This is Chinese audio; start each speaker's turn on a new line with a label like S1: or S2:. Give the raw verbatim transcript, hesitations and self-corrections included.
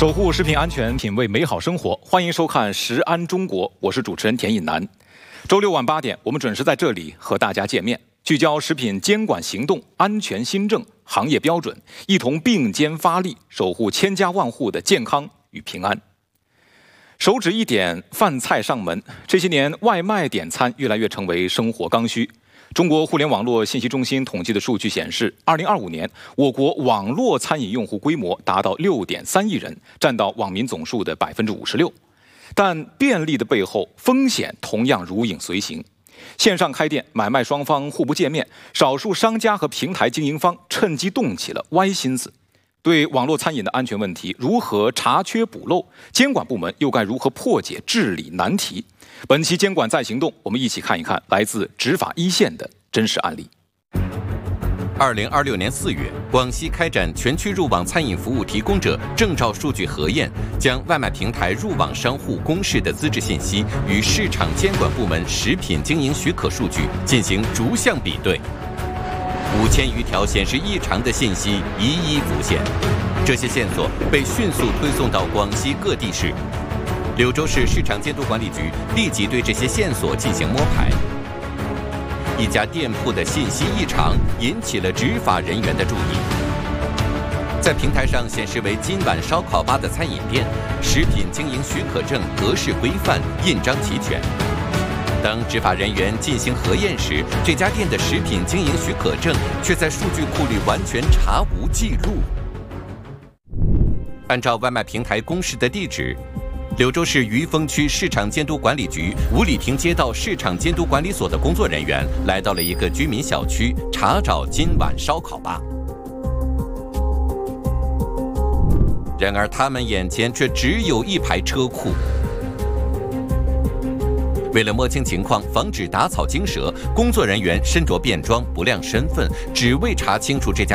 S1: 守护食品安全，品味美好生活，欢迎收看《食安中国》，我是主持人田颖南。周六晚八点，我们准时在这里和大家见面，聚焦食品监管行动、安全新政、行业标准，一同并肩发力，守护千家万户的健康与平安。手指一点，饭菜上门。这些年，外卖点餐越来越成为生活刚需。中国互联网络信息中心统计的数据显示，二零二五年，我国网络餐饮用户规模达到六点三亿人，占到网民总数的百分之五十六。但便利的背后，风险同样如影随形。线上开店，买卖双方互不见面，少数商家和平台经营方趁机动起了歪心思。对网络餐饮的安全问题如何查缺补漏，监管部门又该如何破解治理难题？本期监管在行动，我们一起看一看来自执法一线的真实案例。
S2: 二零二六年四月，广西开展全区入网餐饮服务提供者证照数据核验，将外卖平台入网商户公示的资质信息与市场监管部门食品经营许可数据进行逐项比对。五千余条显示异常的信息一一浮现，这些线索被迅速推送到广西各地市。柳州市市场监督管理局立即对这些线索进行摸排。一家店铺的信息异常引起了执法人员的注意。在平台上显示为今晚烧烤吧的餐饮店，食品经营许可证格式规范，印章齐全。当执法人员进行核验时，这家店的食品经营许可证却在数据库里完全查无记录。按照外卖平台公示的地址，柳州市余丰区市场监督管理局五里亭街道市场监督管理所的工作人员来到了一个居民小区，查找今晚烧烤吧。然而他们眼前却只有一排车库。为了摸清情况，防止打草惊蛇，工作人员身着便装，不亮身份，只为查清楚这家